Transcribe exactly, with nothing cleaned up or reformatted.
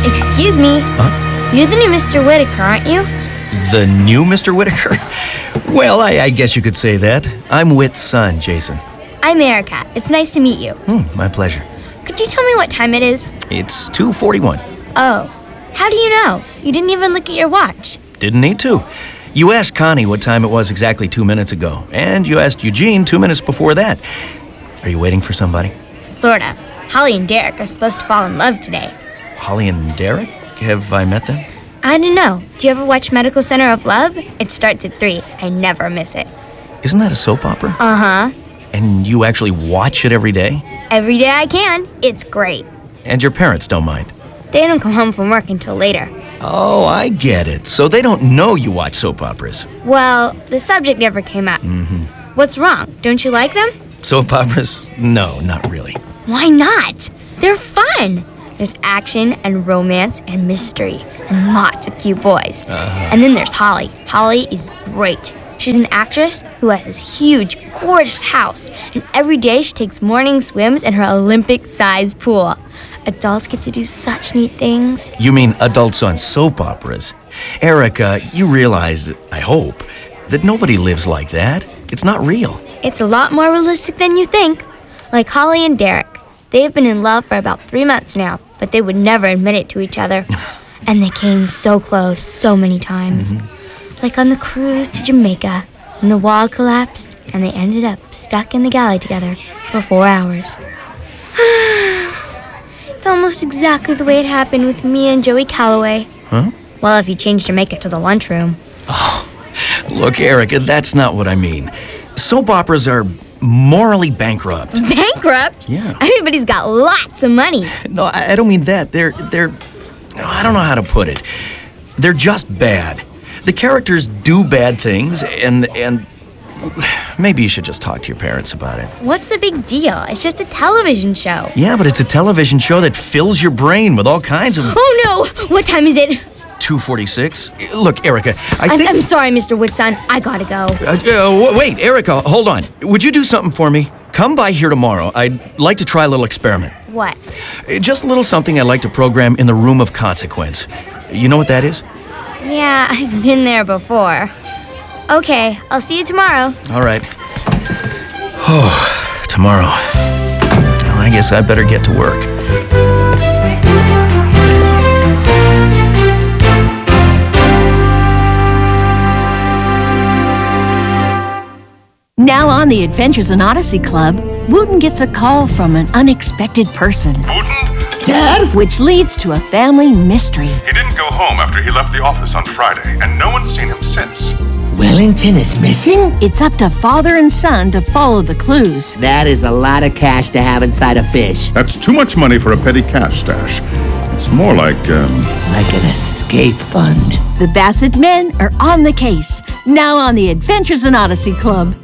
Excuse me. Huh? You're the new Mister Whitaker, aren't you? The new Mister Whitaker? Well, I, I guess you could say that. I'm Whit's son, Jason. I'm Erica. It's nice to meet you. Hmm, my pleasure. Could you tell me what time it is? It's two forty-one. Oh. How do you know? You didn't even look at your watch. Didn't need to. You asked Connie what time it was exactly two minutes ago, and you asked Eugene two minutes before that. Are you waiting for somebody? Sort of. Holly and Derek are supposed to fall in love today. Holly and Derek? Have I met them? I don't know. Do you ever watch Medical Center of Love? It starts at three. I never miss it. Isn't that a soap opera? Uh-huh. And you actually watch it every day? Every day I can. It's great. And your parents don't mind? They don't come home from work until later. Oh, I get it. So they don't know you watch soap operas. Well, the subject never came up. Mm-hmm. What's wrong? Don't you like them? Soap operas? No, not really. Why not? They're fun. There's action and romance and mystery and lots of cute boys. Uh-huh. And then there's Holly. Holly is great. She's an actress who has this huge, gorgeous house. And every day she takes morning swims in her Olympic-sized pool. Adults get to do such neat things. You mean adults on soap operas? Erica, you realize, I hope, that nobody lives like that. It's not real. It's a lot more realistic than you think. Like Holly and Derek. They've been in love for about three months now, but they would never admit it to each other. And they came so close so many times. Mm-hmm. Like on the cruise to Jamaica, when the wall collapsed, and they ended up stuck in the galley together for four hours. It's almost exactly the way it happened with me and Joey Calloway. Huh? Well, if you change Jamaica to the lunchroom. Oh, look, Erica, that's not what I mean. Soap operas are morally bankrupt. Bankrupt? Yeah. Everybody's got lots of money. No, I, I don't mean that. They're, they're, I don't know how to put it. They're just bad. The characters do bad things, and, and maybe you should just talk to your parents about it. What's the big deal? It's just a television show. Yeah, but it's a television show that fills your brain with all kinds of... Oh, no! What time is it? two forty-six. Look, Erica, I I'm, think... I'm sorry, Mister Whitson. I gotta go. Uh, uh, wait, Erica, hold on. Would you do something for me? Come by here tomorrow. I'd like to try a little experiment. What? Uh, Just a little something I'd like to program in the room of consequence. You know what that is? Yeah, I've been there before. Okay, I'll see you tomorrow. All right. Oh, tomorrow. Well, I guess I better get to work. Now on the Adventures in Odyssey Club, Wooten gets a call from an unexpected person. Wooten? Dad? Which leads to a family mystery. He didn't go home after he left the office on Friday, and no one's seen him since. Wellington is missing? It's up to father and son to follow the clues. That is a lot of cash to have inside a fish. That's too much money for a petty cash stash. It's more like, um... Like an escape fund. The Bassett men are on the case. Now on the Adventures in Odyssey Club.